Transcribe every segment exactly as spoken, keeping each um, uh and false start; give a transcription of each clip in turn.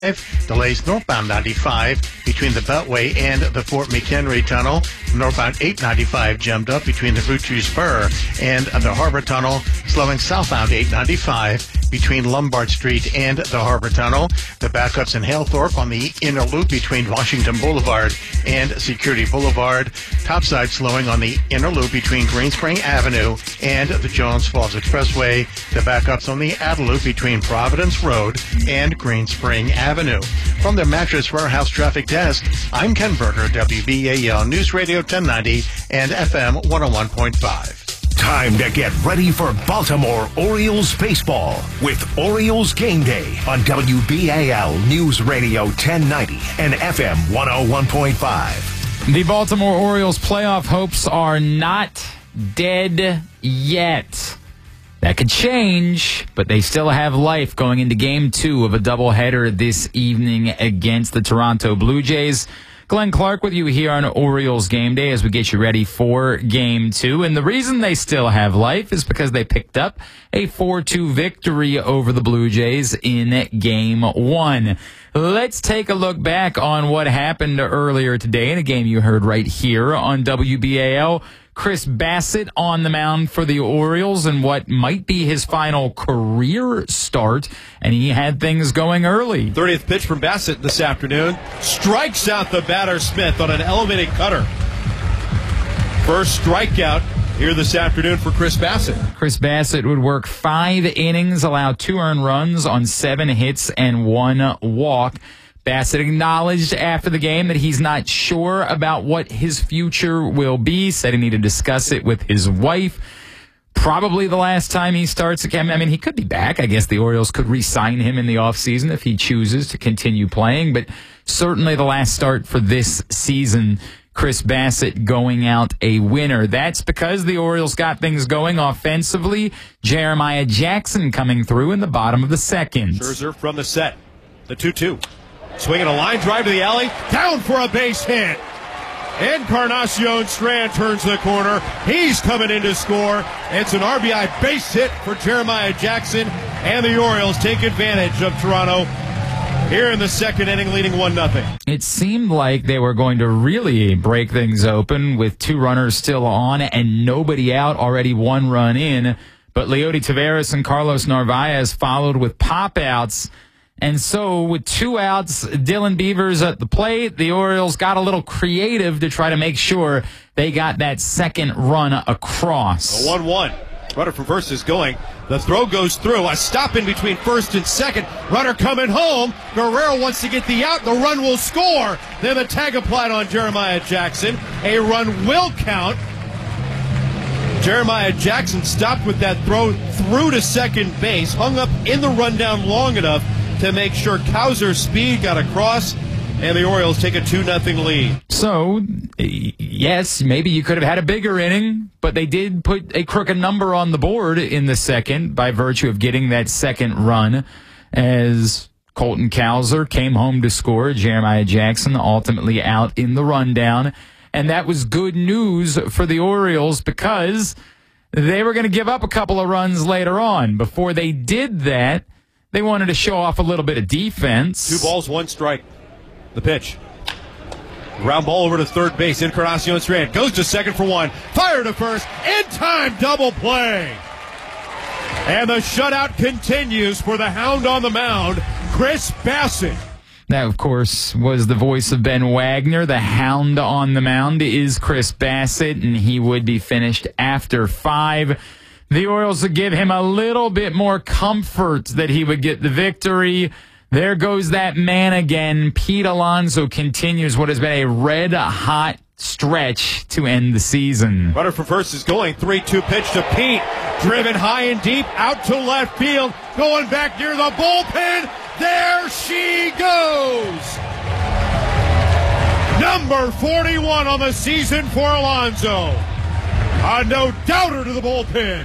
Delays northbound ninety-five between the Beltway and the Fort McHenry Tunnel. Northbound eight ninety-five jammed up between the Route two Spur and the Harbor Tunnel. Slowing southbound eight ninety-five between Lombard Street and the Harbor Tunnel. The backups in Halethorpe on the inner loop between Washington Boulevard and Security Boulevard. Topside slowing on the inner loop between Greenspring Avenue and the Jones Falls Expressway. The backups on the outer loop between Providence Road and Greenspring Avenue. From the Mattress Warehouse Traffic Desk, I'm Ken Berger, W B A L News Radio ten ninety and F M one oh one point five. Time to get ready for Baltimore Orioles baseball with Orioles Game Day on W B A L News Radio ten ninety and F M one oh one point five. The Baltimore Orioles playoff hopes are not dead yet. That could change, but they still have life going into game two of a doubleheader this evening against the Toronto Blue Jays. Glenn Clark with you here on Orioles Game Day as we get you ready for game two. And the reason they still have life is because they picked up a four two victory over the Blue Jays in game one. Let's take a look back on what happened earlier today in a game you heard right here on W B A L. Chris Bassitt on the mound for the Orioles in what might be his final career start, and he had things going early. thirtieth pitch from Bassitt this afternoon. Strikes out the batter Smith on an elevated cutter. First strikeout here this afternoon for Chris Bassitt. Chris Bassitt would work five innings, allow two earned runs on seven hits and one walk. Bassitt acknowledged after the game that he's not sure about what his future will be, said he needed to discuss it with his wife. Probably the last time he starts again. I mean, he could be back. I guess the Orioles could re-sign him in the offseason if he chooses to continue playing, but certainly the last start for this season. Chris Bassitt going out a winner. That's because the Orioles got things going offensively. Jeremiah Jackson coming through in the bottom of the second. Scherzer from the set. The two two. Swinging a line drive to the alley. Down for a base hit. Encarnacion Strand turns the corner. He's coming in to score. It's an R B I base hit for Jeremiah Jackson. And the Orioles take advantage of Toronto here in the second inning, leading one nothing. It seemed like they were going to really break things open with two runners still on and nobody out, already one run in. But Leody Taveras and Carlos Narvaez followed with pop-outs. And so with two outs, Dylan Beavers at the plate, the Orioles got a little creative to try to make sure they got that second run across. A one one. Runner from first is going. The throw goes through. A stop in between first and second. Runner coming home. Guerrero wants to get the out. The run will score. Then the tag applied on Jeremiah Jackson. A run will count. Jeremiah Jackson stopped with that throw through to second base. Hung up in the rundown long enough to make sure Cowser's speed got across, and the Orioles take a two nothing lead. So, yes, maybe you could have had a bigger inning, but they did put a crooked number on the board in the second by virtue of getting that second run as Colton Cowser came home to score. Jeremiah Jackson ultimately out in the rundown, and that was good news for the Orioles because they were going to give up a couple of runs later on. Before they did that, they wanted to show off a little bit of defense. Two balls, one strike. The pitch. Ground ball over to third base. Encarnacion Strand goes to second for one. Fire to first. In time, double play. And the shutout continues for the Hound on the mound, Chris Bassitt. That, of course, was the voice of Ben Wagner. The Hound on the mound is Chris Bassitt, and he would be finished after five. The Orioles would give him a little bit more comfort that he would get the victory. There goes that man again. Pete Alonso continues what has been a red-hot stretch to end the season. Runner from first is going. three two pitch to Pete. Driven high and deep out to left field. Going back near the bullpen. There she goes. Number forty-one on the season for Alonso. A no-doubter to the bullpen.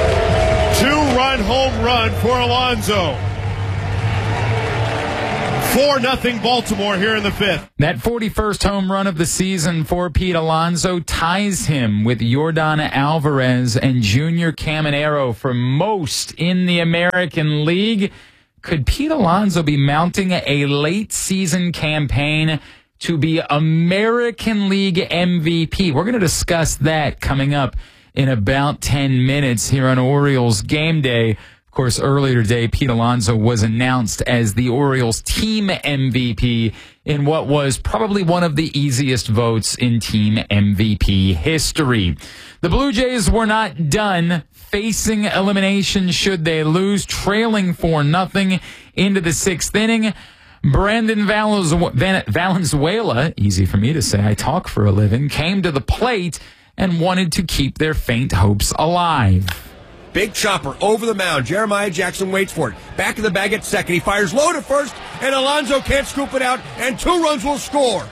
Two-run home run for Alonso. four nothing Baltimore here in the fifth. That forty-first home run of the season for Pete Alonso ties him with Yordan Alvarez and Junior Caminero for most in the American League. Could Pete Alonso be mounting a late-season campaign to be American League M V P? We're going to discuss that coming up in about ten minutes here on Orioles Game Day. Of course, earlier today, Pete Alonso was announced as the Orioles team M V P in what was probably one of the easiest votes in team M V P history. The Blue Jays were not done facing elimination should they lose, trailing four nothing into the sixth inning. Brandon Valenzuela, easy for me to say, I talk for a living, came to the plate and wanted to keep their faint hopes alive. Big chopper over the mound. Jeremiah Jackson waits for it. Back of the bag at second. He fires low to first, and Alonso can't scoop it out, and two runs will score.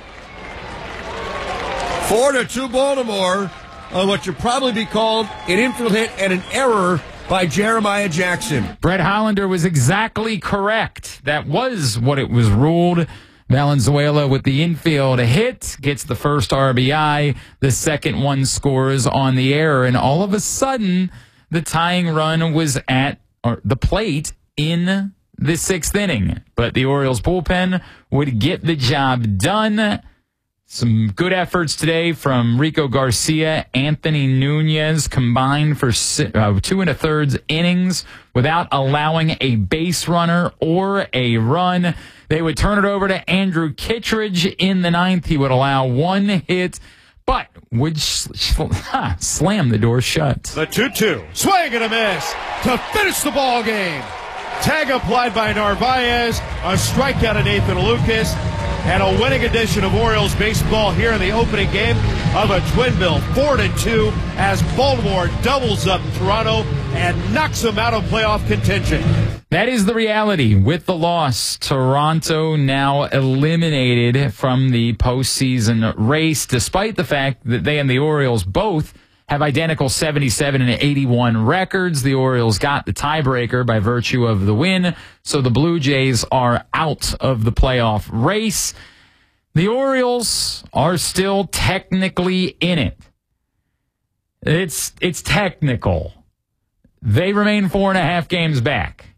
Four to two Baltimore on what should probably be called an infield hit and an error by Jeremiah Jackson. Brett Hollander was exactly correct. That was what it was ruled. Valenzuela with the infield hit, gets the first R B I. The second one scores on the error, and all of a sudden, the tying run was at or the plate in the sixth inning. But the Orioles bullpen would get the job done. Some good efforts today from Rico Garcia, Anthony Nunez combined for uh, two and a third innings without allowing a base runner or a run. They would turn it over to Andrew Kittredge in the ninth. He would allow one hit, but would sh- sh- ha, slam the door shut. The two two. Swing and a miss to finish the ball game. Tag applied by Narvaez. A strikeout of Nathan Lucas. And a winning edition of Orioles baseball here in the opening game of a twin bill. Four to two as Baltimore doubles up Toronto and knocks them out of playoff contention. That is the reality. With the loss, Toronto now eliminated from the postseason race, despite the fact that they and the Orioles both have identical seventy-seven and eighty-one records. The Orioles got the tiebreaker by virtue of the win, so the Blue Jays are out of the playoff race. The Orioles are still technically in it. It's it's technical. They remain four and a half games back.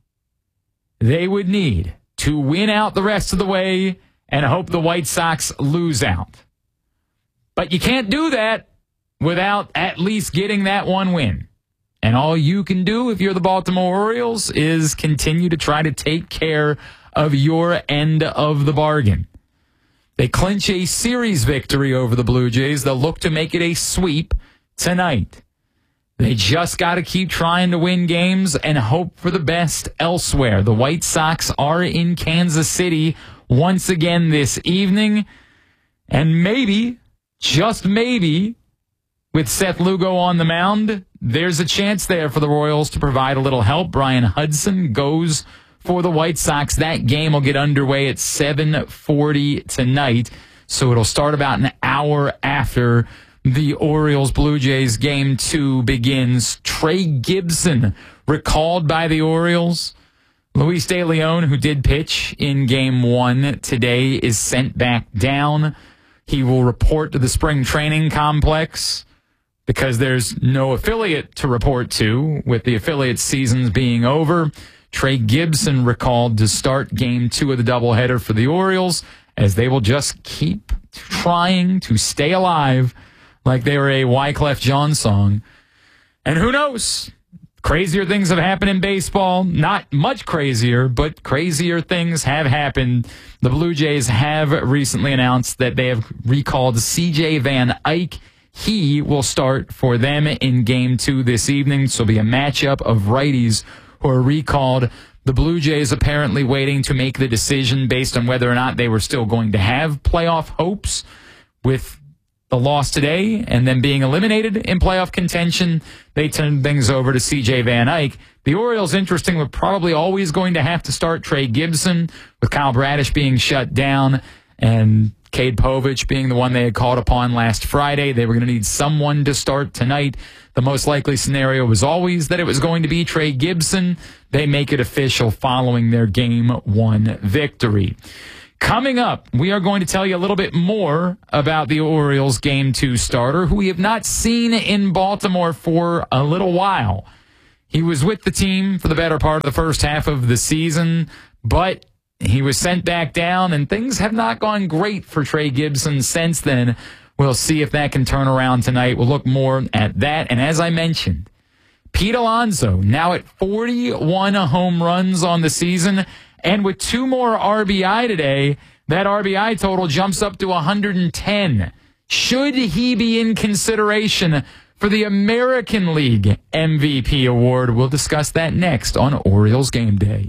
They would need to win out the rest of the way and hope the White Sox lose out. But you can't do that without at least getting that one win. And all you can do if you're the Baltimore Orioles is continue to try to take care of your end of the bargain. They clinch a series victory over the Blue Jays. They'll look to make it a sweep tonight. They just got to keep trying to win games and hope for the best elsewhere. The White Sox are in Kansas City once again this evening. And maybe, just maybe, with Seth Lugo on the mound, there's a chance there for the Royals to provide a little help. Brian Hudson goes for the White Sox. That game will get underway at seven forty tonight, so it'll start about an hour after the Orioles-Blue Jays game two begins. Trey Gibson recalled by the Orioles. Luis De Leon, who did pitch in game one today, is sent back down. He will report to the spring training complex because there's no affiliate to report to, with the affiliate seasons being over. Trey Gibson recalled to start game two of the doubleheader for the Orioles, as they will just keep trying to stay alive like they were a Wyclef Jean song. And who knows? Crazier things have happened in baseball. Not much crazier, but crazier things have happened. The Blue Jays have recently announced that they have recalled C J Van Eyck. He will start for them in game two this evening. So it'll be a matchup of righties who are recalled. The Blue Jays apparently waiting to make the decision based on whether or not they were still going to have playoff hopes with the loss today and then being eliminated in playoff contention. They turn things over to C J Van Eyck. The Orioles, interesting, were probably always going to have to start Trey Gibson with Kyle Bradish being shut down. And Cade Povich being the one they had called upon last Friday. They were going to need someone to start tonight. The most likely scenario was always that it was going to be Trey Gibson. They make it official following their game one victory. Coming up, we are going to tell you a little bit more about the Orioles game two starter, who we have not seen in Baltimore for a little while. He was with the team for the better part of the first half of the season, but he was sent back down, and things have not gone great for Trey Gibson since then. We'll see if that can turn around tonight. We'll look more at that. And as I mentioned, Pete Alonso now at forty-one home runs on the season, and with two more R B I today, that R B I total jumps up to one hundred ten. Should he be in consideration for the American League M V P award? We'll discuss that next on Orioles Game Day.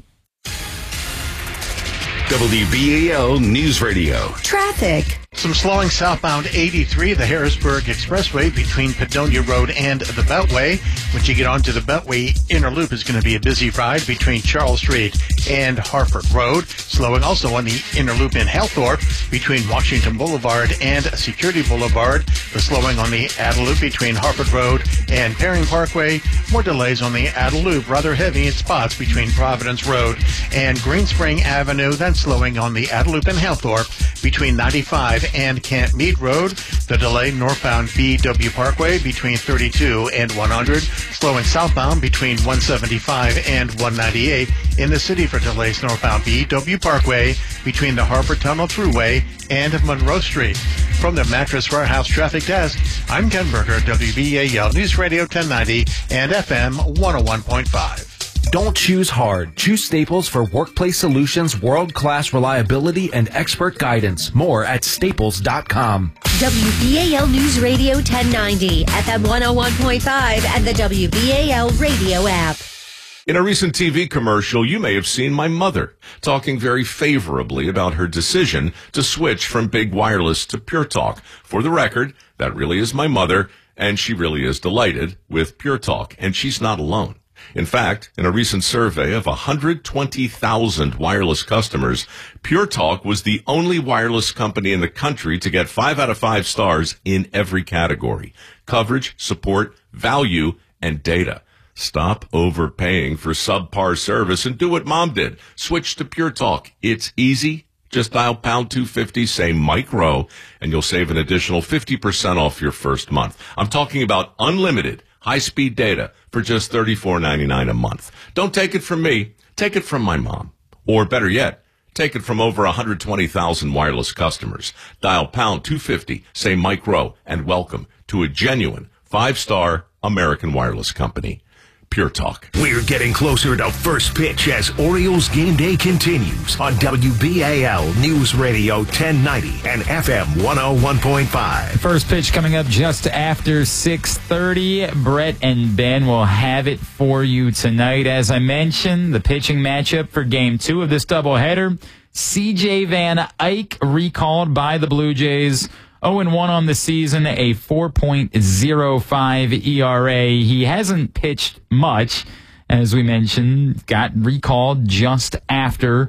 W B A L News Radio. Traffic. Some slowing southbound eighty-three, the Harrisburg Expressway between Padonia Road and the Beltway. Once you get onto the Beltway, inner loop is going to be a busy ride between Charles Street and Harford Road. Slowing also on the inner loop in Halthorpe between Washington Boulevard and Security Boulevard. The slowing on the Adel Loop between Harford Road and Perring Parkway. More delays on the Adel Loop, rather heavy in spots between Providence Road and Green Spring Avenue. Then slowing on the Adel Loop in Halthorpe between ninety-five and Camp Mead Road. The delay northbound B W Parkway between thirty-two and one hundred. Slowing southbound between one seventy-five and one ninety-eight. In the city for delays northbound B W Parkway between the Harbor Tunnel Thruway and Monroe Street. From the Mattress Warehouse Traffic Desk, I'm Ken Berger, W B A L News Radio ten ninety and F M one oh one point five. Don't choose hard. Choose Staples for workplace solutions, world-class reliability, and expert guidance. More at staples dot com. W B A L News Radio ten ninety, F M one oh one point five, and the W B A L radio app. In a recent T V commercial, you may have seen my mother talking very favorably about her decision to switch from big wireless to Pure Talk. For the record, that really is my mother, and she really is delighted with Pure Talk, and she's not alone. In fact, in a recent survey of one hundred twenty thousand wireless customers, Pure Talk was the only wireless company in the country to get five out of five stars in every category: coverage, support, value, and data. Stop overpaying for subpar service and do what Mom did. Switch to Pure Talk. It's easy. Just dial pound two fifty, say Mike Rowe, and you'll save an additional fifty percent off your first month. I'm talking about unlimited high-speed data for just thirty-four ninety-nine a month. Don't take it from me. Take it from my mom. Or better yet, take it from over one hundred twenty thousand wireless customers. Dial pound two fifty, say Mike Rowe, and welcome to a genuine five-star American wireless company. Pure Talk. We're getting closer to first pitch as Orioles Game Day continues on W B A L News Radio ten ninety and F M one oh one point five. First pitch coming up just after six thirty. Brett and Ben will have it for you tonight. As I mentioned, the pitching matchup for game two of this doubleheader. C J Van Eyck recalled by the Blue Jays. oh and one on the season, a four point oh five E R A. He hasn't pitched much, as we mentioned, got recalled just after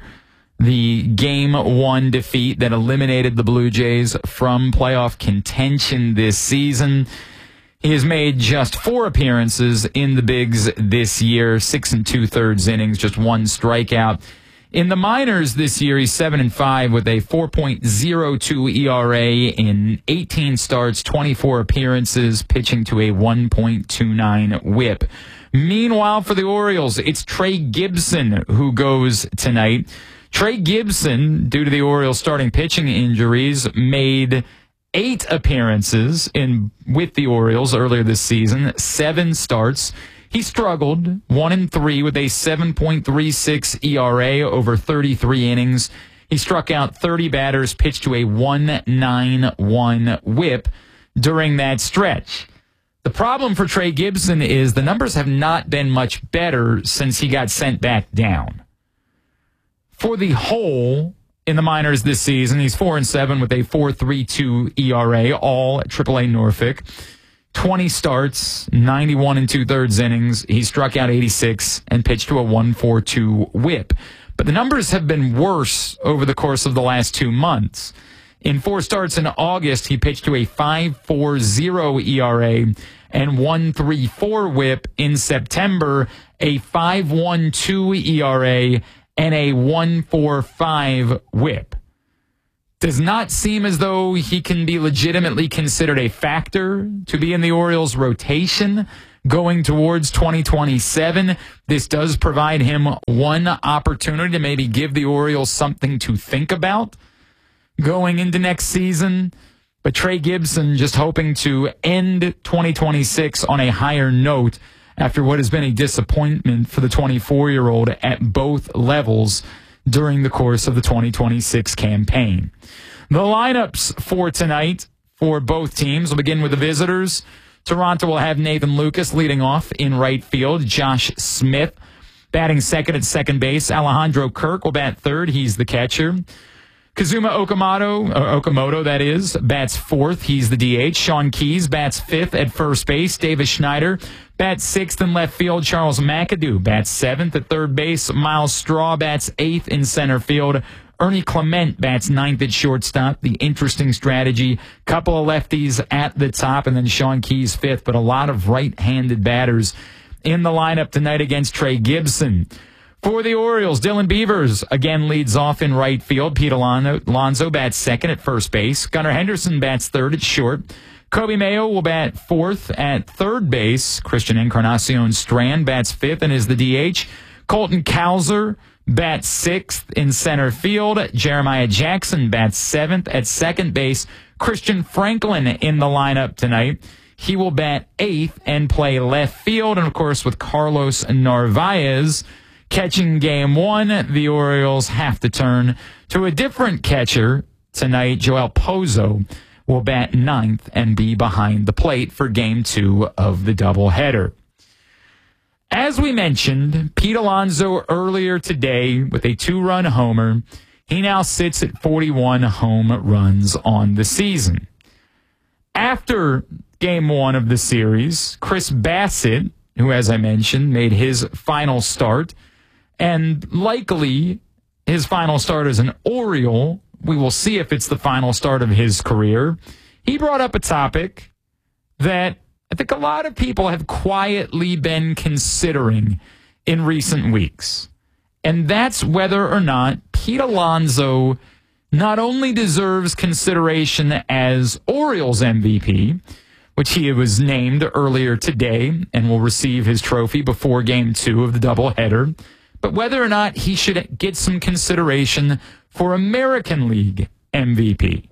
the game one defeat that eliminated the Blue Jays from playoff contention this season. He has made just four appearances in the Bigs this year, six and two-thirds innings, just one strikeout. In the minors this year, he's seven and five with a four point oh two E R A in eighteen starts, twenty-four appearances, pitching to a one point two nine whip. Meanwhile, for the Orioles, it's Trey Gibson who goes tonight. Trey Gibson, due to the Orioles starting pitching injuries, made eight appearances in with the Orioles earlier this season, seven starts. He struggled, one and three with a seven point three six E R A over thirty-three innings. He struck out thirty batters, pitched to a one ninety-one whip during that stretch. The problem for Trey Gibson is the numbers have not been much better since he got sent back down. For the whole in the minors this season, he's four and seven with a four point three two E R A, all at triple A Norfolk. twenty starts, ninety-one and two-thirds innings. He struck out eighty-six and pitched to a one forty-two whip. But the numbers have been worse over the course of the last two months. In four starts in August, he pitched to a five point four oh E R A and one point three four whip. In September, a five point one two E R A and a one point four five whip. Does not seem as though he can be legitimately considered a factor to be in the Orioles' rotation going towards twenty twenty-seven. This does provide him one opportunity to maybe give the Orioles something to think about going into next season. But Trey Gibson just hoping to end twenty twenty-six on a higher note after what has been a disappointment for the twenty-four-year-old at both levels during the course of the twenty twenty-six campaign. The lineups for tonight for both teams will begin with the visitors. Toronto will have Nathan Lucas leading off in right field. Josh Smith batting second at second base. Alejandro Kirk will bat third. He's the catcher. Kazuma Okamoto, or Okamoto, that is, bats fourth. He's the D H. Sean Keys bats fifth at first base. Davis Schneider bats sixth in left field. Charles McAdoo bats seventh at third base. Miles Straw bats eighth in center field. Ernie Clement bats ninth at shortstop. The interesting strategy, couple of lefties at the top, and then Sean Keys fifth, but a lot of right-handed batters in the lineup tonight against Trey Gibson. For the Orioles, Dylan Beavers again leads off in right field. Pete Alonso bats second at first base. Gunnar Henderson bats third at short. Kobe Mayo will bat fourth at third base. Christian Encarnacion Strand bats fifth and is the D H. Colton Cowser bats sixth in center field. Jeremiah Jackson bats seventh at second base. Christian Franklin in the lineup tonight. He will bat eighth and play left field. And, of course, with Carlos Narvaez catching game one, the Orioles have to turn to a different catcher tonight. Joel Pozo will bat ninth and be behind the plate for game two of the doubleheader. As we mentioned, Pete Alonso earlier today with a two-run homer. He now sits at forty-one home runs on the season. After game one of the series, Chris Bassett, who, as I mentioned, made his final start, and likely his final start as an Oriole, we will see if it's the final start of his career, he brought up a topic that I think a lot of people have quietly been considering in recent weeks. And that's whether or not Pete Alonso not only deserves consideration as Orioles M V P, which he was named earlier today and will receive his trophy before game two of the doubleheader, but whether or not he should get some consideration for American League M V P.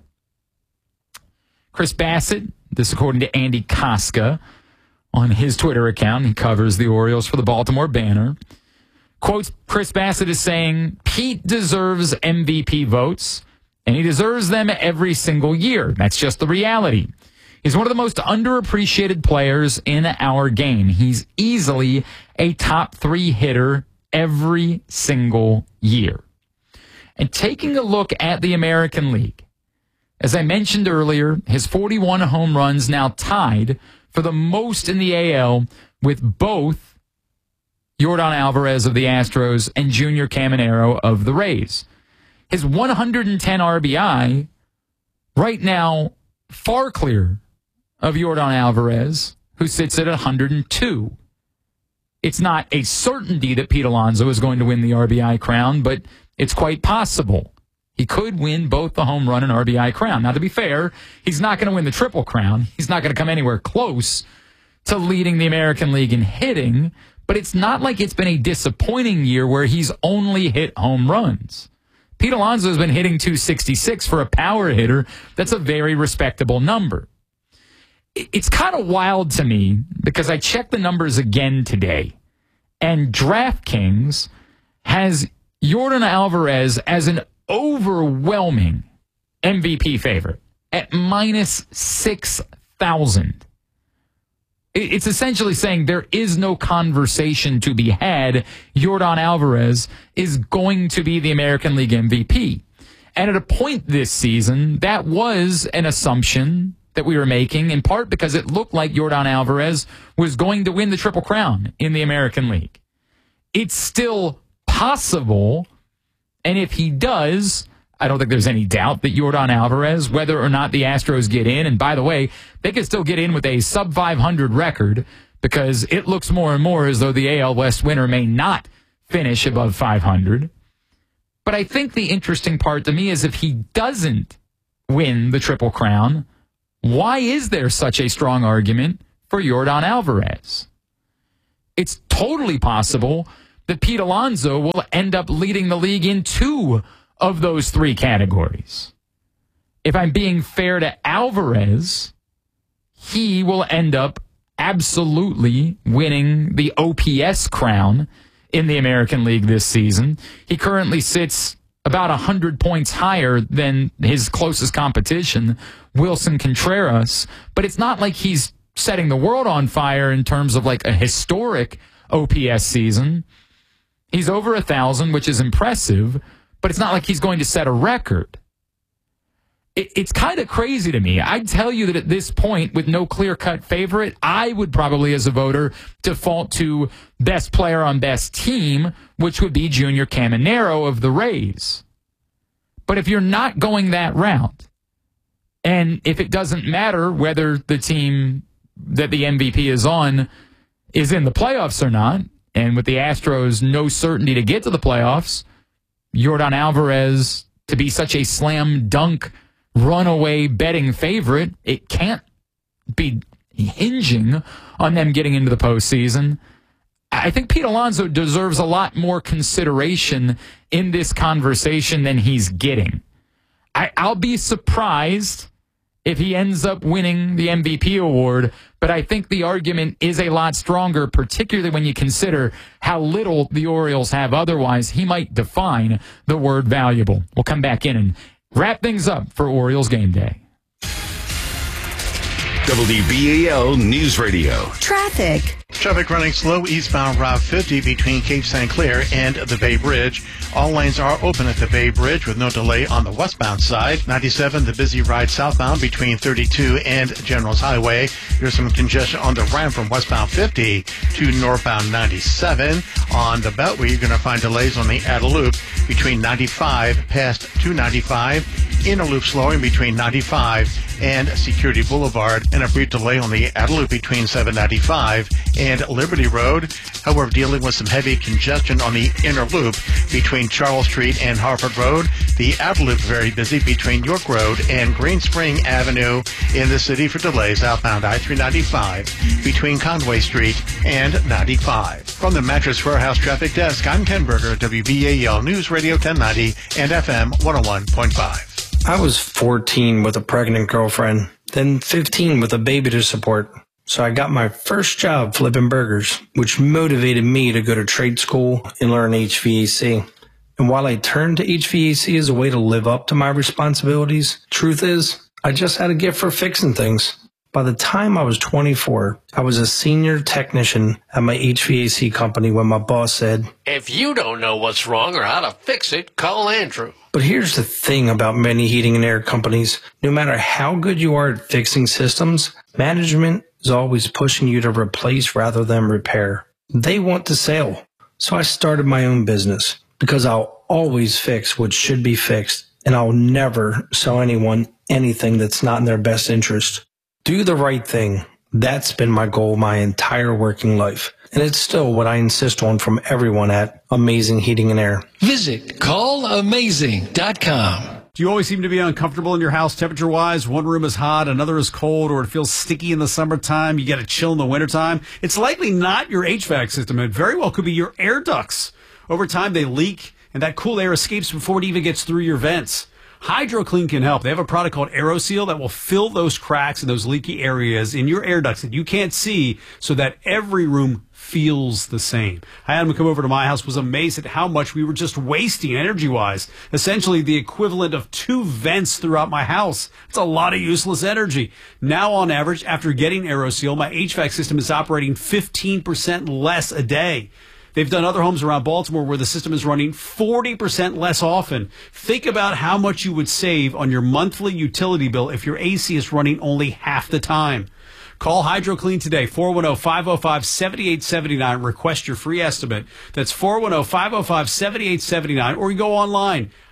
Chris Bassett, this according to Andy Koska on his Twitter account, he covers the Orioles for the Baltimore Banner, quotes Chris Bassett as saying, Pete deserves M V P votes, and he deserves them every single year. That's just the reality. He's one of the most underappreciated players in our game. He's easily a top three hitter every single year. And taking a look at the American League, as I mentioned earlier, his forty-one home runs now tied for the most in the A L with both Yordan Alvarez of the Astros and Junior Caminero of the Rays. His one hundred ten R B I right now far clear of Yordan Alvarez, who sits at one hundred two. It's not a certainty that Pete Alonso is going to win the R B I crown, but it's quite possible. He could win both the home run and R B I crown. Now, to be fair, he's not going to win the triple crown. He's not going to come anywhere close to leading the American League in hitting, but it's not like it's been a disappointing year where he's only hit home runs. Pete Alonso has been hitting two sixty-six for a power hitter. That's a very respectable number. It's kind of wild to me because I checked the numbers again today, and DraftKings has Yordan Alvarez as an overwhelming M V P favorite at minus six thousand. It's essentially saying there is no conversation to be had. Yordan Alvarez is going to be the American League M V P. And at a point this season, that was an assumption that we were making, in part because it looked like Yordan Alvarez was going to win the Triple Crown in the American League. It's still possible, and if he does, I don't think there's any doubt that Yordan Alvarez, whether or not the Astros get in, and by the way, they could still get in with a sub five hundred record because it looks more and more as though the A L West winner may not finish above five hundred. But I think the interesting part to me is if he doesn't win the Triple Crown, why is there such a strong argument for Yordan Alvarez? It's totally possible that Pete Alonso will end up leading the league in two of those three categories. If I'm being fair to Alvarez, he will end up absolutely winning the O P S crown in the American League this season. He currently sits about one hundred points higher than his closest competition, Wilson Contreras, but it's not like he's setting the world on fire in terms of like a historic O P S season. He's over a thousand, which is impressive, but it's not like he's going to set a record. It, it's kind of crazy to me. I'd tell you that at this point, with no clear-cut favorite, I would probably, as a voter, default to best player on best team, which would be Junior Caminero of the Rays. But if you're not going that route, and if it doesn't matter whether the team that the M V P is on is in the playoffs or not, and with the Astros no certainty to get to the playoffs, Yordan Alvarez to be such a slam dunk runaway betting favorite, it can't be hinging on them getting into the postseason. I think Pete Alonso deserves a lot more consideration in this conversation than he's getting. I, I'll be surprised if he ends up winning the M V P award, but I think the argument is a lot stronger, particularly when you consider how little the Orioles have otherwise. He might define the word valuable. We'll come back in and wrap things up for Orioles Game Day. W B A L News Radio. Traffic. Traffic running slow eastbound Route fifty between Cape Saint Clair and the Bay Bridge. All lanes are open at the Bay Bridge with no delay on the westbound side. ninety-seven, the busy ride southbound between thirty-two and Generals Highway. There's some congestion on the ramp from westbound fifty to northbound ninety-seven. On the Beltway, you're going to find delays on the outer loop between ninety-five past two ninety-five. Inner loop slowing between ninety-five and Security Boulevard, and a brief delay on the outer loop between seven ninety-five and Liberty Road. However, dealing with some heavy congestion on the inner loop between Charles Street and Harford Road. The outer loop very busy between York Road and Green Spring Avenue in the city for delays outbound I three ninety-five between Conway Street and ninety-five. From the Mattress Warehouse Traffic Desk, I'm Ken Berger, W B A L News Radio ten ninety and F M one oh one point five. I was fourteen with a pregnant girlfriend, then fifteen with a baby to support. So I got my first job flipping burgers, which motivated me to go to trade school and learn H V A C. And while I turned to H V A C as a way to live up to my responsibilities, truth is, I just had a gift for fixing things. By the time I was twenty-four, I was a senior technician at my H V A C company when my boss said, "If you don't know what's wrong or how to fix it, call Andrew." But here's the thing about many heating and air companies. No matter how good you are at fixing systems, management is always pushing you to replace rather than repair. They want the sale. So I started my own business because I'll always fix what should be fixed, and I'll never sell anyone anything that's not in their best interest. Do the right thing. That's been my goal my entire working life. And it's still what I insist on from everyone at Amazing Heating and Air. Visit call amazing dot com. Do you always seem to be uncomfortable in your house temperature-wise? One room is hot, another is cold, or it feels sticky in the summertime, you get a chill in the wintertime? It's likely not your H V A C system. It very well could be your air ducts. Over time, they leak, and that cool air escapes before it even gets through your vents. HydroClean can help. They have a product called AeroSeal that will fill those cracks and those leaky areas in your air ducts that you can't see so that every room feels the same. I had him come over to my house, was amazed at how much we were just wasting energy-wise. Essentially the equivalent of two vents throughout my house. It's a lot of useless energy. Now, on average, after getting AeroSeal, my H V A C system is operating fifteen percent less a day. They've done other homes around Baltimore where the system is running forty percent less often. Think about how much you would save on your monthly utility bill if your A C is running only half the time. Call HydroClean today, four one zero, five zero five, seven eight seven nine. Request your free estimate. That's four one zero, five zero five, seven eight seven nine. Or you go online,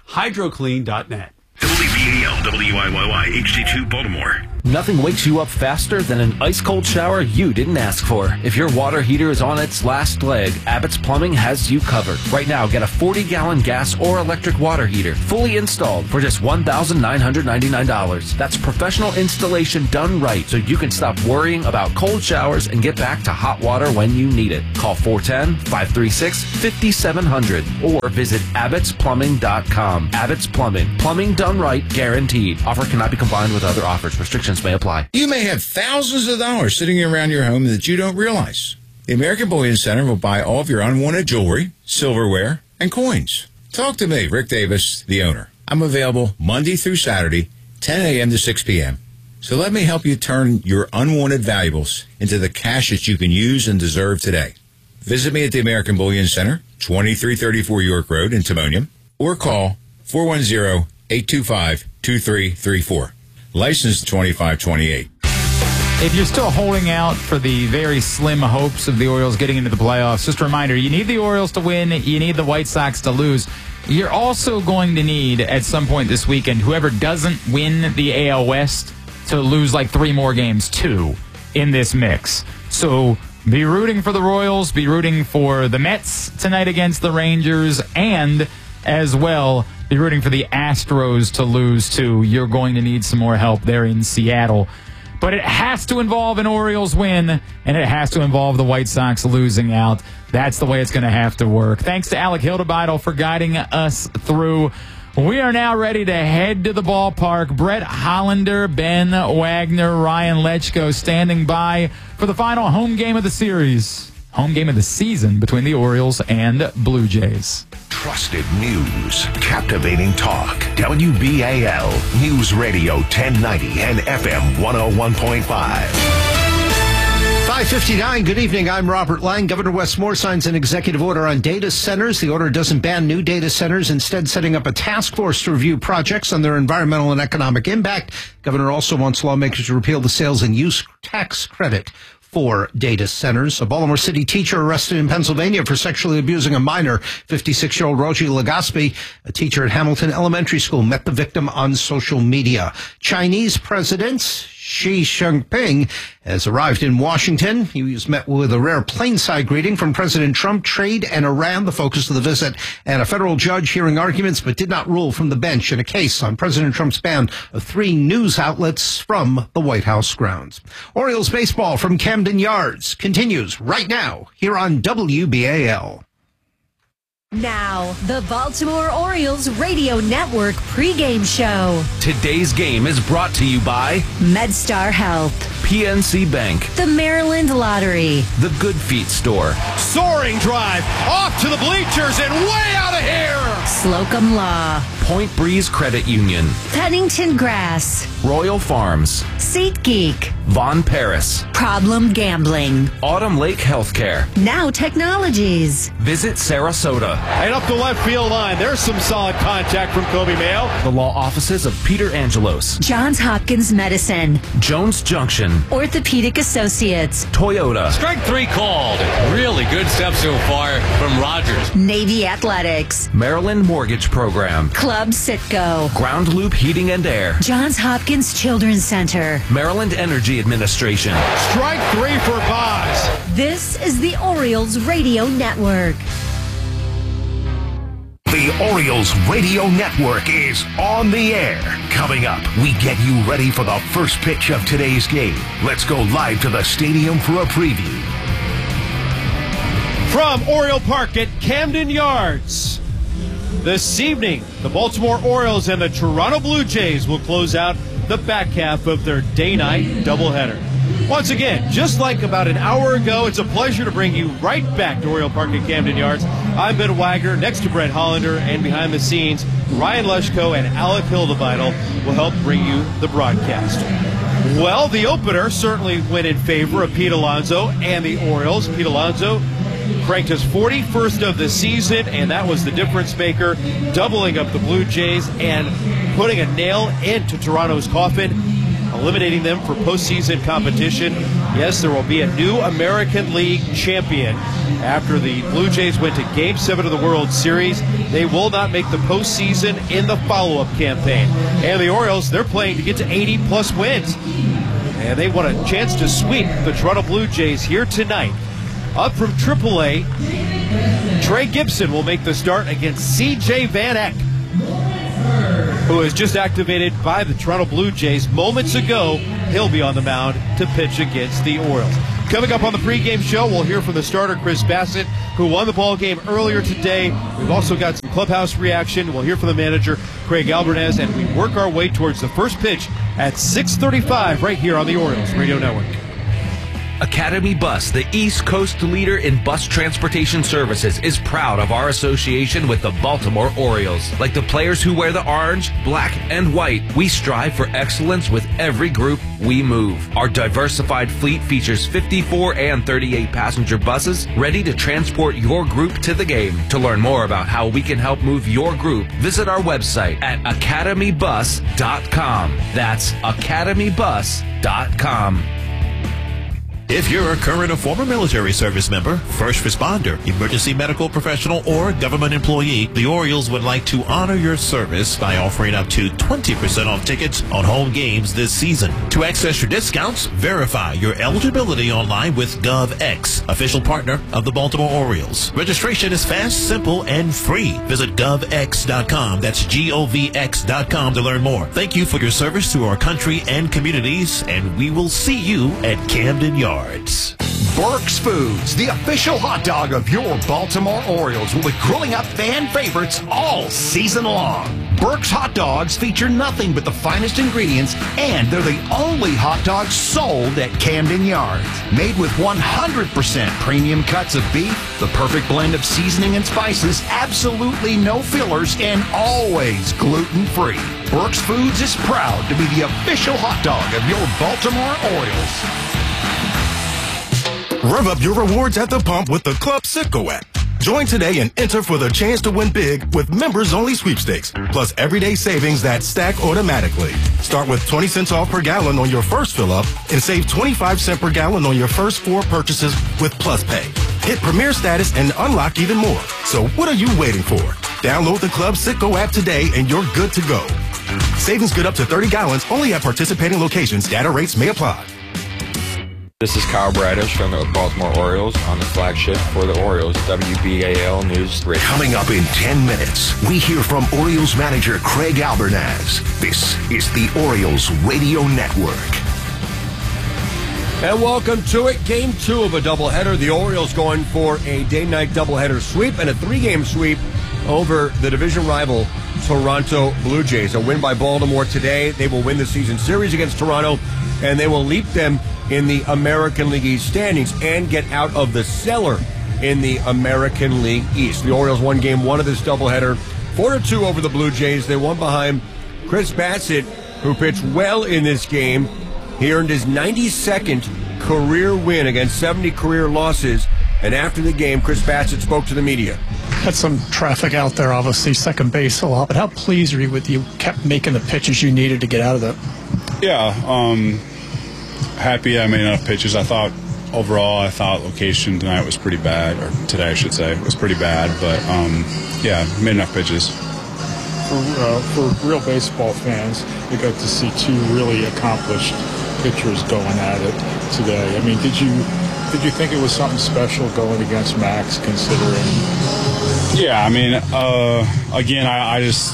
hydroclean dot net. W B A L W I Y Y H D two Baltimore. Nothing wakes you up faster than an ice-cold shower you didn't ask for. If your water heater is on its last leg, Abbott's Plumbing has you covered. Right now, get a forty-gallon gas or electric water heater, fully installed, for just one thousand nine hundred ninety-nine dollars. That's professional installation done right, so you can stop worrying about cold showers and get back to hot water when you need it. Call four one zero, five three six, five seven zero zero or visit abbots plumbing dot com. Abbott's Plumbing. Plumbing done right, guaranteed. Offer cannot be combined with other offers. Restrictions may apply. You may have thousands of dollars sitting around your home that you don't realize. The American Bullion Center will buy all of your unwanted jewelry, silverware, and coins. Talk to me, Rick Davis, the owner. I'm available Monday through Saturday, ten a.m. to six p.m. So let me help you turn your unwanted valuables into the cash that you can use and deserve today. Visit me at the American Bullion Center, twenty-three thirty-four York Road in Timonium, or call four one zero, eight two five, two three three four. License twenty-five twenty-eight. If you're still holding out for the very slim hopes of the Orioles getting into the playoffs, just a reminder, you need the Orioles to win, you need the White Sox to lose. You're also going to need, at some point this weekend, whoever doesn't win the A L West to lose like three more games, too, in this mix. So be rooting for the Royals, be rooting for the Mets tonight against the Rangers, and as well, be rooting for the Astros to lose, too. You're going to need some more help there in Seattle. But it has to involve an Orioles win, and it has to involve the White Sox losing out. That's the way it's going to have to work. Thanks to Alec Hildebeidel for guiding us through. We are now ready to head to the ballpark. Brett Hollander, Ben Wagner, Ryan Lechko standing by for the final home game of the series. Home game of the season between the Orioles and Blue Jays. Trusted news, captivating talk. W B A L News Radio ten ninety and F M one oh one point five. five fifty-nine, good evening. I'm Robert Lang. Governor Wes Moore signs an executive order on data centers. The order doesn't ban new data centers, instead setting up a task force to review projects on their environmental and economic impact. Governor also wants lawmakers to repeal the sales and use tax credit for data centers. A Baltimore City teacher arrested in Pennsylvania for sexually abusing a minor. fifty-six-year-old Rogie Legaspi, a teacher at Hamilton Elementary School, met the victim on social media. Chinese President Xi Jinping has arrived in Washington. He was met with a rare plainside greeting from President Trump. Trade and Iran, the focus of the visit, and a federal judge hearing arguments but did not rule from the bench in a case on President Trump's ban of three news outlets from the White House grounds. Orioles baseball from Camden Yards continues right now here on W B A L. Now, the Baltimore Orioles Radio Network pregame show. Today's game is brought to you by MedStar Health, P N C Bank, the Maryland Lottery, the Good Feet Store, Soaring drive off to the bleachers and way out of here. Slocum Law, Point Breeze Credit Union, Pennington Grass, Royal Farms, SeatGeek, Von Paris, Problem Gambling, Autumn Lake Healthcare, Now Technologies. Visit Sarasota. And up the left field line, there's some solid contact from Kobe Mayo. The law offices of Peter Angelos, Johns Hopkins Medicine, Jones Junction, Orthopedic Associates, Toyota. Strike three called. Really good stuff so far from Rogers. Navy Athletics, Maryland Mortgage Program, Club Sitco, Ground Loop Heating and Air, Johns Hopkins Children's Center, Maryland Energy Administration. Strike three for Boz. This is the Orioles Radio Network. The Orioles Radio Network is on the air. Coming up, we get you ready for the first pitch of today's game. Let's go live to the stadium for a preview. From Oriole Park at Camden Yards, this evening, the Baltimore Orioles and the Toronto Blue Jays will close out the back half of their day-night doubleheader. Once again, just like about an hour ago, it's a pleasure to bring you right back to Oriole Park at Camden Yards. I'm Ben Wagner, next to Brett Hollander, and behind the scenes, Ryan Lechko and Alec Hildebeidel will help bring you the broadcast. Well, the opener certainly went in favor of Pete Alonso and the Orioles. Pete Alonso cranked his forty-first of the season, and that was the difference maker, doubling up the Blue Jays and putting a nail into Toronto's coffin, eliminating them for postseason competition. Yes, there will be a new American League champion. After the Blue Jays went to Game seven of the World Series, they will not make the postseason in the follow-up campaign. And the Orioles, they're playing to get to eighty plus wins. And they want a chance to sweep the Toronto Blue Jays here tonight. Up from triple A, Trey Gibson will make the start against C J Van Eck, who was just activated by the Toronto Blue Jays moments ago. He'll be on the mound to pitch against the Orioles. Coming up on the pregame show, we'll hear from the starter, Chris Bassitt, who won the ball game earlier today. We've also got some clubhouse reaction. We'll hear from the manager, Craig Albernaz, and we work our way towards the first pitch at six thirty-five right here on the Orioles Radio Network. Academy Bus, the East Coast leader in bus transportation services, is proud of our association with the Baltimore Orioles. Like the players who wear the orange, black, and white, we strive for excellence with every group we move. Our diversified fleet features fifty-four and thirty-eight passenger buses ready to transport your group to the game. To learn more about how we can help move your group, visit our website at academy bus dot com. That's academy bus dot com. If you're a current or former military service member, first responder, emergency medical professional, or government employee, the Orioles would like to honor your service by offering up to twenty percent off tickets on home games this season. To access your discounts, verify your eligibility online with GovX, official partner of the Baltimore Orioles. Registration is fast, simple, and free. Visit gov x dot com. That's G O V X dot com to learn more. Thank you for your service to our country and communities, and we will see you at Camden Yards. Burke's Foods, the official hot dog of your Baltimore Orioles, will be grilling up fan favorites all season long. Burke's hot dogs feature nothing but the finest ingredients, and they're the only hot dogs sold at Camden Yards. Made with one hundred percent premium cuts of beef, the perfect blend of seasoning and spices, absolutely no fillers, and always gluten-free. Burke's Foods is proud to be the official hot dog of your Baltimore Orioles. Rev up your rewards at the pump with the Club Citgo app. Join today and enter for the chance to win big with members-only sweepstakes, plus everyday savings that stack automatically. Start with twenty cents off per gallon on your first fill-up and save twenty-five cents per gallon on your first four purchases with Plus Pay. Hit Premier status and unlock even more. So what are you waiting for? Download the Club Citgo app today and you're good to go. Savings good up to thirty gallons only at participating locations. Data rates may apply. This is Kyle Bradish from the Baltimore Orioles on the flagship for the Orioles, W B A L News Radio. Coming up in ten minutes, we hear from Orioles manager Craig Albernaz. This is the Orioles Radio Network. And welcome to it. Game two of a doubleheader. The Orioles going for a day-night doubleheader sweep and a three-game sweep over the division rival Toronto Blue Jays. A win by Baltimore today. They will win the season series against Toronto, and they will leap them in the American League East standings and get out of the cellar in the American League East. The Orioles won game one of this doubleheader, four to two over the Blue Jays. They won behind Chris Bassitt, who pitched well in this game. He earned his ninety-second career win against seventy career losses. And after the game, Chris Bassitt spoke to the media. Had some traffic out there, obviously, second base a lot, but how pleased are you with you kept making the pitches you needed to get out of that? Yeah, um, happy I made enough pitches. I thought overall, I thought location tonight was pretty bad, or today I should say, was pretty bad, but um, yeah, made enough pitches. For, uh, for real baseball fans, you got to see two really accomplished pitchers going at it today. I mean, did you did you think it was something special going against Max, considering? Yeah, I mean, uh, again, I, I just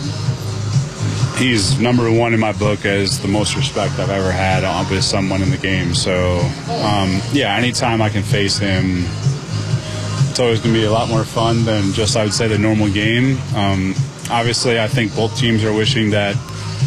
he's number one in my book as the most respect I've ever had with someone in the game. So, um, yeah, anytime I can face him, it's always going to be a lot more fun than just, I would say, the normal game. Um, obviously, I think both teams are wishing that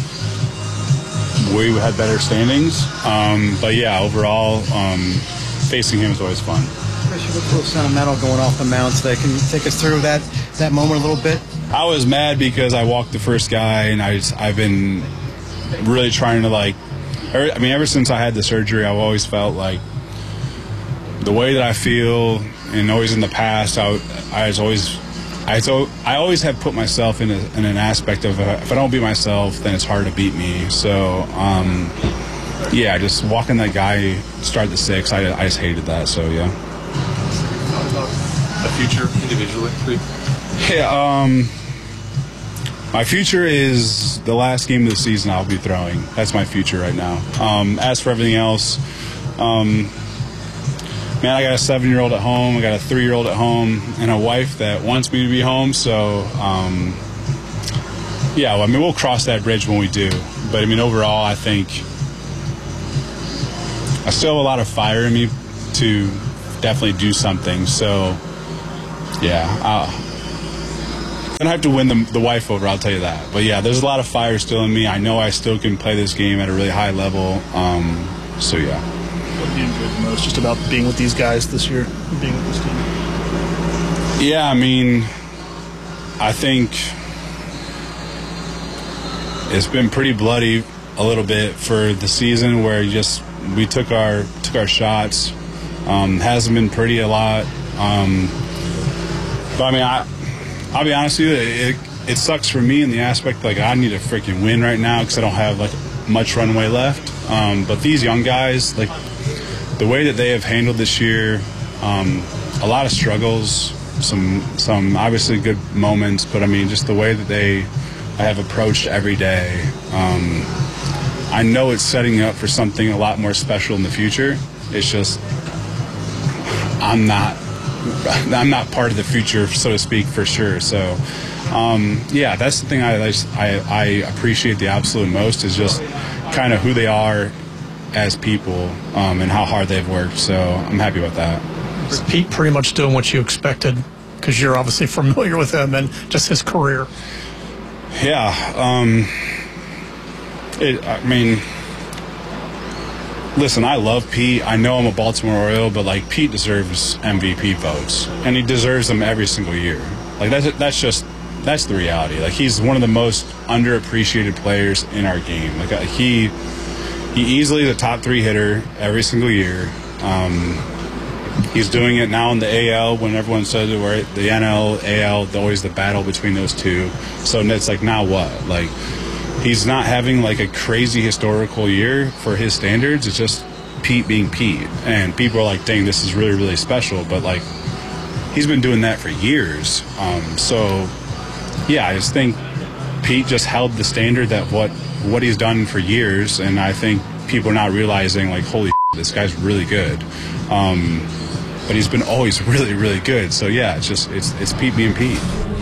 we had better standings. Um, but, yeah, overall, um, facing him is always fun. Chris, you look a little sentimental going off the mound today. Can you take us through that, that moment a little bit? I was mad because I walked the first guy, and I just, I've been really trying to, like, I mean, ever since I had the surgery, I've always felt like the way that I feel, and always in the past, I, I was always, I, so, I always have put myself in, a, in an aspect of, uh, if I don't beat myself, then it's hard to beat me. So, um, Yeah, just walking that guy, start the six, I, I just hated that, so yeah. The future individually for you? Yeah, um, my future is the last game of the season I'll be throwing. That's my future right now. Um, as for everything else, um, man, I got a seven-year-old at home, I got a three-year-old at home, and a wife that wants me to be home, so, um, yeah, well, I mean, we'll cross that bridge when we do. But, I mean, overall, I think I still have a lot of fire in me to definitely do something, so, yeah, I'll, I'm going to have to win the, the wife over, I'll tell you that. But, yeah, there's a lot of fire still in me. I know I still can play this game at a really high level, um, so, yeah. What do you enjoy the most just about being with these guys this year, being with this team? Yeah, I mean, I think it's been pretty bloody a little bit for the season where you just we took our took our shots. Um, hasn't been pretty a lot. Um, but I mean, I I'll be honest with you, it, it sucks for me in the aspect like I need a freaking win right now because I don't have like much runway left. Um, but these young guys, like the way that they have handled this year, um, a lot of struggles, some some obviously good moments, but I mean just the way that they have approached every day. Um, I know it's setting up for something a lot more special in the future. It's just I'm not I'm not part of the future, so to speak, for sure. So um, yeah, that's the thing I, I I appreciate the absolute most is just kind of who they are as people um, and how hard they've worked. So I'm happy about that. Is Pete pretty much doing what you expected? Because you're obviously familiar with him and just his career. Yeah, um, it, I mean, listen, I love Pete. I know I'm a Baltimore Oriole, but like Pete deserves M V P votes, and he deserves them every single year. Like that's that's just that's the reality. Like he's one of the most underappreciated players in our game. Like he he easily the top three hitter every single year. Um, He's doing it now in the A L when everyone says it, where the N L, A L, always the battle between those two. So it's like, now what? Like, he's not having like a crazy historical year for his standards. It's just Pete being Pete. And people are like, dang, this is really, really special. But like, he's been doing that for years. Um, so, yeah, I just think Pete just held the standard that what, what he's done for years. And I think people are not realizing, like, holy shit, this guy's really good. Um, but he's been always really, really good. So yeah, it's just it's it's Pete being Pete.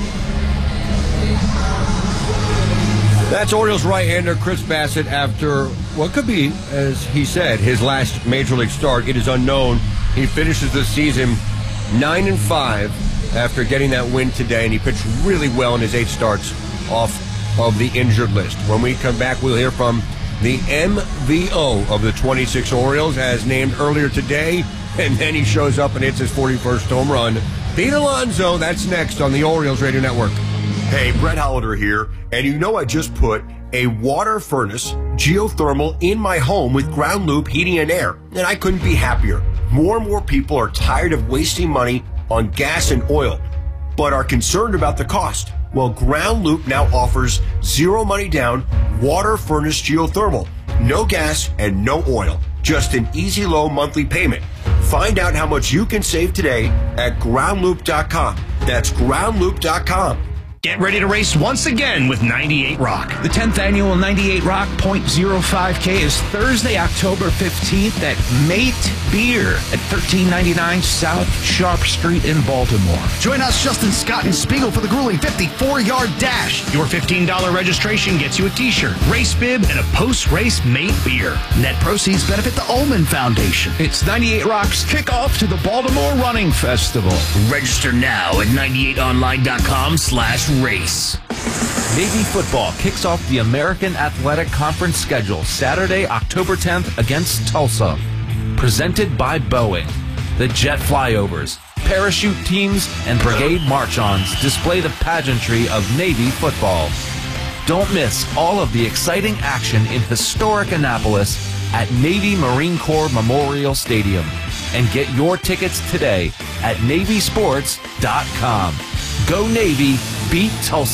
That's Orioles right-hander Chris Bassitt after what could be, as he said, his last major league start. It is unknown. He finishes the season nine and five after getting that win today, and he pitched really well in his eight starts off of the injured list. When we come back, we'll hear from the M V O of the twenty-six Orioles, as named earlier today. And then he shows up and hits his forty-first home run. Pete Alonso, that's next on the Orioles Radio Network. Hey, Brett Hollander here, and you know I just put a water furnace geothermal in my home with Ground Loop Heating and Air, and I couldn't be happier. More and more people are tired of wasting money on gas and oil, but are concerned about the cost. Well, Ground Loop now offers zero money down water furnace geothermal. No gas and no oil. Just an easy low monthly payment. Find out how much you can save today at ground loop dot com. That's ground loop dot com. Get ready to race once again with ninety-eight Rock. The tenth annual ninety-eight Rock point oh five K is Thursday, October fifteenth at Mate Beer at thirteen ninety-nine South Sharp Street in Baltimore. Join us, Justin Scott and Spiegel, for the grueling fifty-four yard dash. Your fifteen dollars registration gets you a t-shirt, race bib, and a post-race Mate Beer. Net proceeds benefit the Ullman Foundation. It's ninety-eight Rock's kickoff to the Baltimore Running Festival. Register now at ninety-eight online dot com slash race. Navy football kicks off the American Athletic Conference schedule Saturday, October tenth against Tulsa. Presented by Boeing. The jet flyovers, parachute teams, and brigade march-ons display the pageantry of Navy football. Don't miss all of the exciting action in historic Annapolis at Navy Marine Corps Memorial Stadium. And get your tickets today at navy sports dot com. Go Navy, beat Tulsa.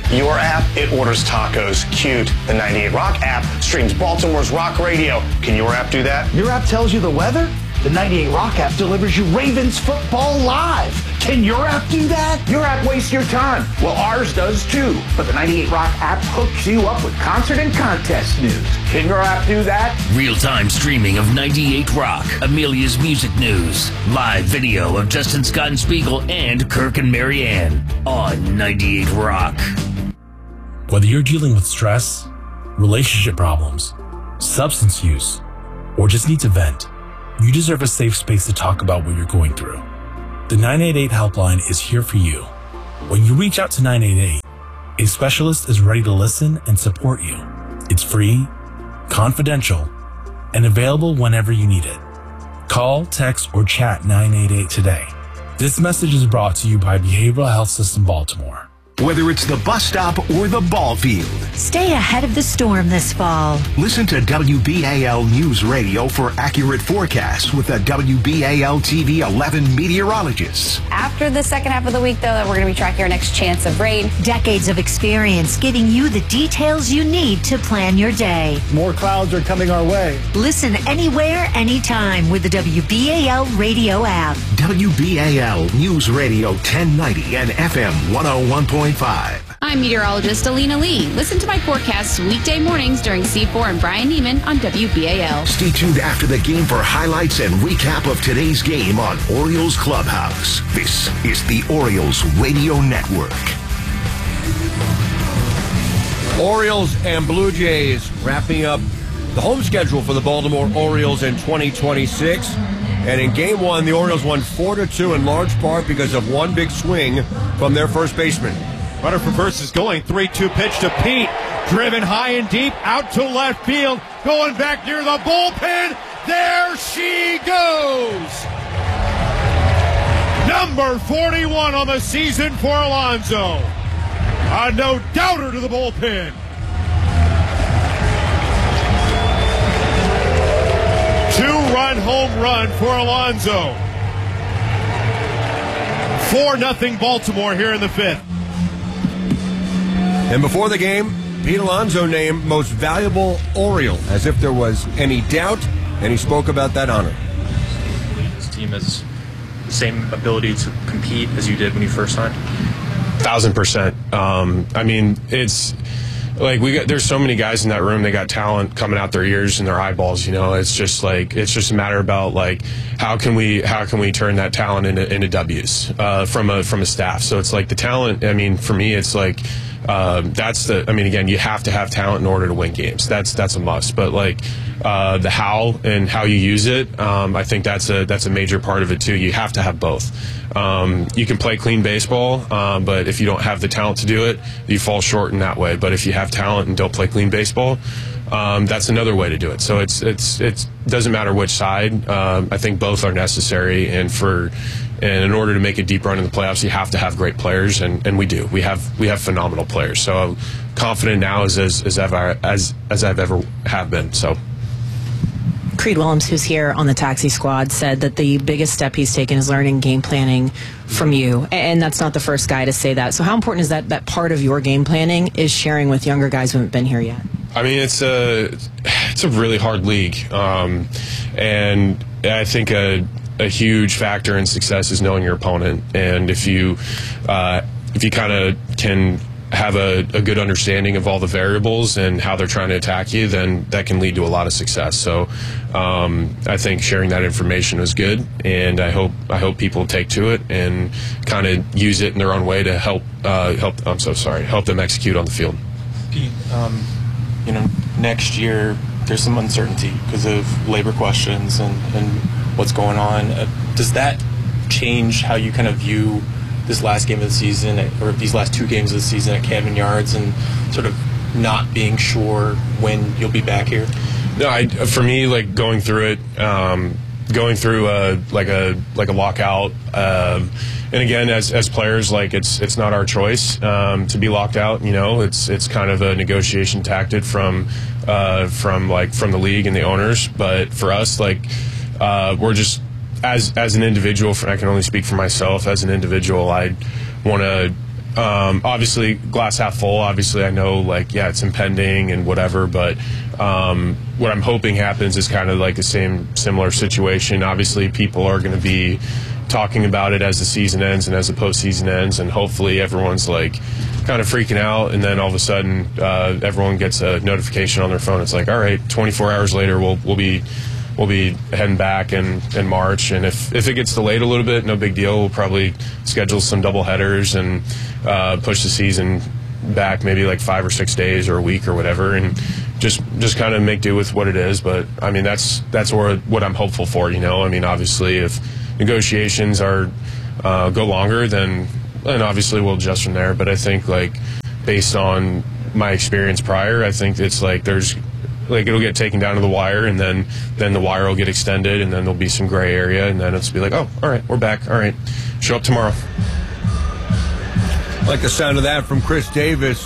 your app, it orders tacos. Cute. The ninety-eight Rock app streams Baltimore's rock radio. Can your app do that? Your app tells you the weather? The ninety-eight Rock app delivers you Ravens football live. Can your app do that? Your app wastes your time. Well, ours does too. But the ninety-eight Rock app hooks you up with concert and contest news. Can your app do that? Real-time streaming of ninety-eight Rock, Amelia's music news, live video of Justin Scott and Spiegel and Kirk and Marianne on ninety-eight Rock. Whether you're dealing with stress, relationship problems, substance use, or just need to vent, you deserve a safe space to talk about what you're going through. The nine eight eight helpline is here for you. When you reach out to nine eight eight, a specialist is ready to listen and support you. It's free, confidential, and available whenever you need it. Call, text, or chat nine eight eight today. This message is brought to you by Behavioral Health System Baltimore. Whether it's the bus stop or the ball field, Stay ahead of the storm this fall. listen to W B A L News Radio for accurate forecasts with the W B A L T V eleven meteorologists. After the second half of the week, though, that we're going to be tracking our next chance of rain. Decades of experience giving you the details you need to plan your day. More clouds are coming our way. Listen anywhere, anytime with the W B A L radio app. W B A L News Radio ten ninety and F M one oh one point five. I'm meteorologist Alina Lee. Listen to my forecasts weekday mornings during C four and Brian Neiman on W B A L. Stay tuned after the game for highlights and recap of today's game on Orioles Clubhouse. This is the Orioles Radio Network. Orioles and Blue Jays wrapping up the home schedule for the Baltimore Orioles in twenty twenty-six. And in game one, the Orioles won four to two in large part because of one big swing from their first baseman. Runner for first is going. three two pitch to Pete. Driven high and deep out to left field. Going back near the bullpen. There she goes. Number forty-one on the season for Alonso. A no-doubter to the bullpen. Two-run home run for Alonso. four nothing Baltimore here in the fifth. And before the game, Pete Alonso named Most Valuable Oriole, as if there was any doubt, and he spoke about that honor. This team has the same ability to compete as you did when you first signed? Thousand percent. Um, I mean, it's like we got. There's so many guys in that room. They got talent coming out their ears and their eyeballs. You know, it's just like it's just a matter about like how can we how can we turn that talent into into W's uh, from a from a staff. So it's like the talent. I mean, for me, it's like. Um, that's the. I mean, again, you have to have talent in order to win games. That's that's a must. But like uh, the how and how you use it, um, I think that's a that's a major part of it too. You have to have both. Um, you can play clean baseball, um, but if you don't have the talent to do it, you fall short in that way. But if you have talent and don't play clean baseball, um, that's another way to do it. So it's it's it doesn't matter which side. Um, I think both are necessary, and for. And in order to make a deep run in the playoffs, you have to have great players, and, and we do. We have we have phenomenal players. So I'm confident now as as as I've, as, as I've ever have been. So. Creed Willems, who's here on the taxi squad, said that the biggest step he's taken is learning game planning from you, and that's not the first guy to say that. So how important is that that part of your game planning is sharing with younger guys who haven't been here yet? I mean, it's a it's a really hard league, um, and I think a. A huge factor in success is knowing your opponent, and if you uh, if you kind of can have a, a good understanding of all the variables and how they're trying to attack you, then that can lead to a lot of success. So um, I think sharing that information was good, and I hope I hope people take to it and kind of use it in their own way to help uh, help. I'm so sorry, help them execute on the field. Pete, um, you know, next year there's some uncertainty because of labor questions and. and what's going on. Uh, does that change how you kind of view this last game of the season, or these last two games of the season at Camden Yards, and sort of not being sure when you'll be back here? No, I, for me, like going through it, um, going through a, like a like a lockout, um, and again, as as players, like it's it's not our choice um, to be locked out. You know, it's it's kind of a negotiation tactic from uh, from like from the league and the owners. But for us, like. Uh, we're just, as as an individual, I can only speak for myself. As an individual, I want to um, obviously glass half full. Obviously, I know like yeah, it's impending and whatever, but um, what I'm hoping happens is kind of like the same similar situation. Obviously, people are going to be talking about it as the season ends and as the postseason ends, and hopefully everyone's like kind of freaking out, and then all of a sudden uh, everyone gets a notification on their phone. It's like, all right, twenty-four hours later, we'll we'll be we'll be heading back in, in March, and if if it gets delayed a little bit, no big deal. We'll probably schedule some double headers and uh, push the season back maybe like five or six days or a week or whatever, and just just kind of make do with what it is. But I mean, that's that's where, what I'm hopeful for. You know, I mean, obviously if negotiations are uh, go longer, then and obviously we'll adjust from there. But I think like based on my experience prior, I think it's like there's like it'll get taken down to the wire, and then then the wire will get extended, and then there'll be some gray area, and then it's be like, oh, all right, we're back. All right, show up tomorrow. Like the sound of that from Chris Davis.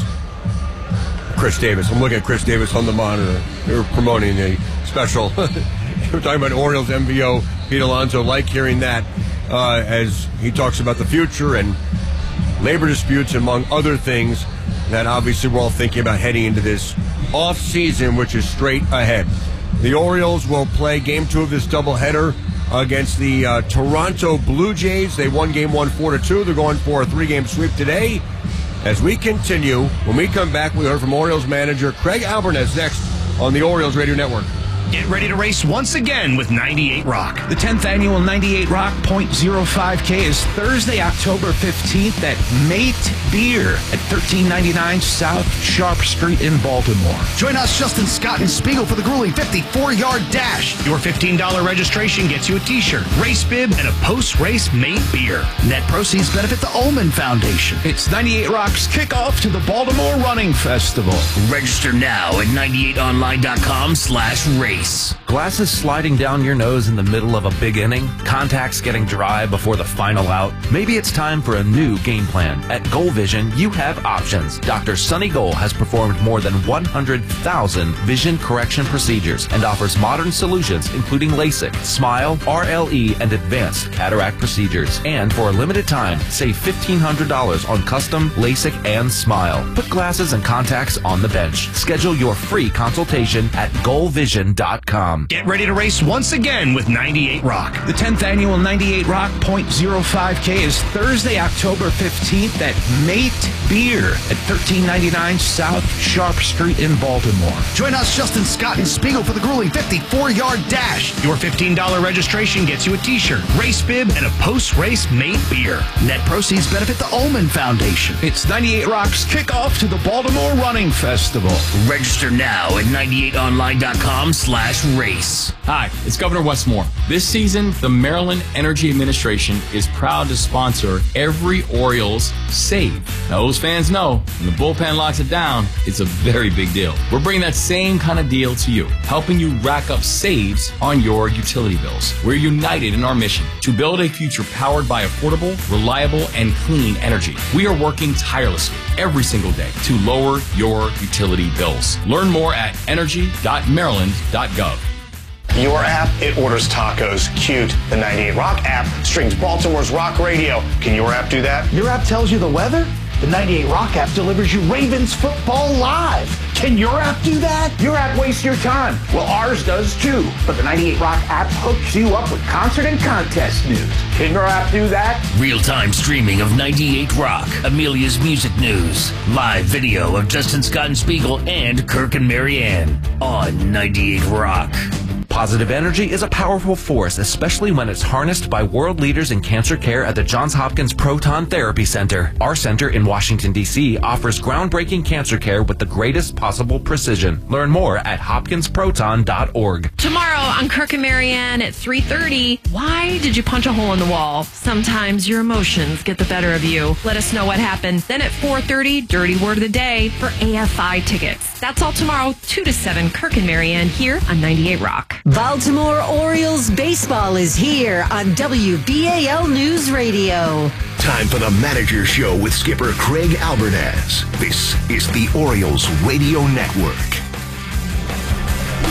Chris Davis. I'm looking at Chris Davis on the monitor. They're promoting a special. We're talking about Orioles M V O Pete Alonso. Like hearing that uh, as he talks about the future and labor disputes, among other things that obviously we're all thinking about heading into this off season, which is straight ahead. The Orioles will play game two of this doubleheader against the uh, Toronto Blue Jays. They won game one four to two. They're going for a three-game sweep today. As we continue, when we come back, we heard from Orioles manager Craig Albernes next on the Orioles Radio Network. Get ready to race once again with ninety-eight Rock. The tenth annual ninety-eight Rock point oh five K is Thursday, October fifteenth at Mate Beer at thirteen ninety-nine South Sharp Street in Baltimore. Join us, Justin Scott and Spiegel, for the grueling fifty-four yard dash. Your fifteen dollars registration gets you a t-shirt, race bib, and a post-race Mate Beer. Net proceeds benefit the Ullman Foundation. It's ninety-eight Rock's kickoff to the Baltimore Running Festival. Register now at ninety-eight online dot com slash race. Glasses sliding down your nose in the middle of a big inning? Contacts getting dry before the final out? Maybe it's time for a new game plan. At Goal Vision, you have options. Doctor Sonny Goal has performed more than one hundred thousand vision correction procedures and offers modern solutions including LASIK, SMILE, R L E, and advanced cataract procedures. And for a limited time, save fifteen hundred dollars on custom LASIK and SMILE. Put glasses and contacts on the bench. Schedule your free consultation at goal vision dot com. Get ready to race once again with ninety-eight Rock. The tenth annual ninety-eight Rock point oh five K is Thursday, October fifteenth at Mate Beer at thirteen ninety-nine South Sharp Street in Baltimore. Join us, Justin Scott and Spiegel, for the grueling fifty-four yard dash. Your fifteen dollars registration gets you a t-shirt, race bib, and a post-race Mate Beer. Net proceeds benefit the Ullman Foundation. It's ninety-eight Rock's kickoff to the Baltimore Running Festival. Register now at ninety-eight online dot com slash race. Hi, it's Governor Westmore. This season, the Maryland Energy Administration is proud to sponsor every Orioles save. Now, those fans know when the bullpen locks it down, it's a very big deal. We're bringing that same kind of deal to you, helping you rack up saves on your utility bills. We're united in our mission to build a future powered by affordable, reliable, and clean energy. We are working tirelessly every single day to lower your utility bills. Learn more at energy dot maryland dot gov. Your app, it orders tacos. Cute. The ninety-eight Rock app streams Baltimore's Rock Radio. Can your app do that? Your app tells you the weather? The ninety-eight Rock app delivers you Ravens football live. Can your app do that? Your app wastes your time. Well, ours does too. But the ninety-eight Rock app hooks you up with concert and contest news. Can your app do that? Real-time streaming of ninety-eight Rock, Amelia's music news, live video of Justin Scott and Spiegel and Kirk and Marianne on ninety-eight Rock. Positive energy is a powerful force, especially when it's harnessed by world leaders in cancer care at the Johns Hopkins Proton Therapy Center. Our center in Washington, D C offers groundbreaking cancer care with the greatest possible precision. Learn more at hopkins proton dot org. Tomorrow on Kirk and Marianne at three thirty, why did you punch a hole in the wall? Sometimes your emotions get the better of you. Let us know what happened. Then at four thirty, Dirty Word of the Day for A F I tickets. That's all tomorrow, two to seven, Kirk and Marianne here on ninety-eight Rock. Baltimore Orioles baseball is here on W B A L News Radio. Time for the Manager Show with skipper Craig Albernes. This is the Orioles Radio Network.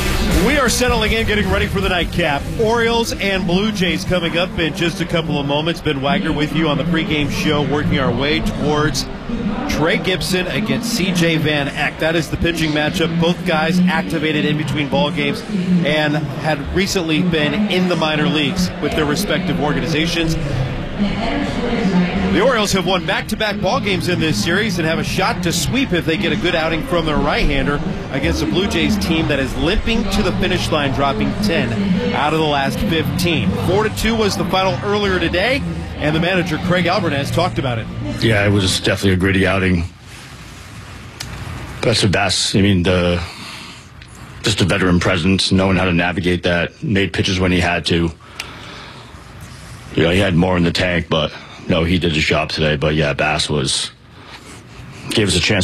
We are settling in, getting ready for the nightcap. Orioles and Blue Jays coming up in just a couple of moments. Ben Wagner with you on the pregame show, working our way towards Trey Gibson against C J Van Eck. That is the pitching matchup. Both guys activated in between ball games and had recently been in the minor leagues with their respective organizations. The Orioles have won back-to-back ball games in this series and have a shot to sweep if they get a good outing from their right-hander against a Blue Jays team that is limping to the finish line, dropping ten out of the last fifteen. Four to two was the final earlier today, and the manager Craig Alvarez talked about it. Yeah, it was definitely a gritty outing. But that's the best. I mean, the just a veteran presence, knowing how to navigate that, made pitches when he had to. You know, he had more in the tank, but no, he did his job today. But yeah, Bass was gave us a chance